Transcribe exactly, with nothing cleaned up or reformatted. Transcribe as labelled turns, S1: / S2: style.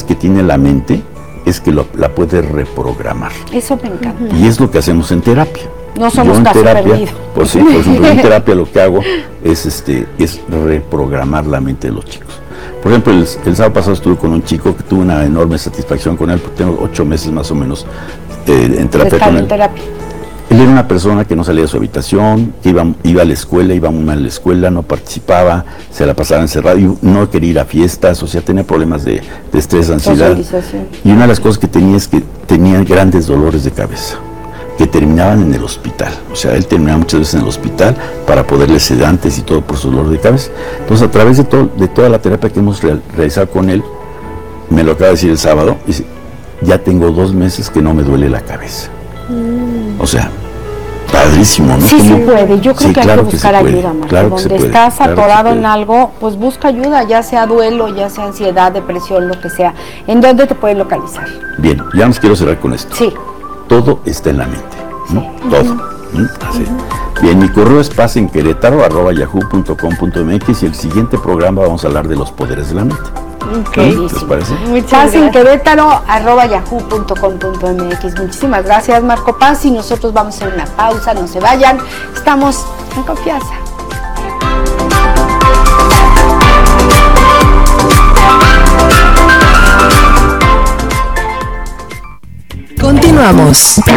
S1: que tiene la mente es que lo, la puede reprogramar.
S2: Eso me encanta.
S1: Y es lo que hacemos en terapia.
S2: No somos
S1: Yo en
S2: caso
S1: terapia,
S2: perdido.
S1: pues sí, por ejemplo, en terapia lo que hago es este es reprogramar la mente de los chicos. Por ejemplo, el, el sábado pasado estuve con un chico que tuve una enorme satisfacción con él, porque tengo ocho meses más o menos eh, en terapia con él.
S2: En terapia.
S1: Él era una persona que no salía de su habitación, que iba, iba a la escuela, iba muy mal a la escuela, no participaba, se la pasaba encerrado, y no quería ir a fiestas, o sea, tenía problemas de, de estrés, ansiedad. Y una de las cosas que tenía es que tenía grandes dolores de cabeza, que terminaban en el hospital. O sea, él terminaba muchas veces en el hospital para poderle sedantes y todo por su dolor de cabeza. Entonces, a través de, todo, de toda la terapia que hemos real, realizado con él, me lo acaba de decir el sábado, dice, ya tengo dos meses que no me duele la cabeza. Mm. O sea, padrísimo, ¿no?
S2: Sí,
S1: Como,
S2: se puede. Yo creo
S1: sí,
S2: que hay
S1: claro
S2: que buscar
S1: que puede,
S2: ayuda, Marco.
S1: claro
S2: Donde
S1: puede,
S2: estás
S1: claro
S2: atorado en algo, pues busca ayuda, ya sea duelo, ya sea ansiedad, depresión, lo que sea. ¿En dónde te puedes localizar?
S1: Bien, ya nos quiero cerrar con esto.
S2: Sí.
S1: Todo está en la mente, ¿no?
S2: Sí.
S1: Todo.
S2: Uh-huh.
S1: ¿Mm? Así. Uh-huh. Bien, mi correo es pasenquerétaro arroba yahoo punto com punto mx y el siguiente programa vamos a hablar de los poderes de la mente.
S2: Okay.
S1: ¿No? ¿Les parece?
S2: pasenquerétaro arroba yahoo punto com punto mx. Muchísimas gracias, Marco Paz, y nosotros vamos a hacer una pausa, no se vayan, estamos en confianza.
S3: Continuamos.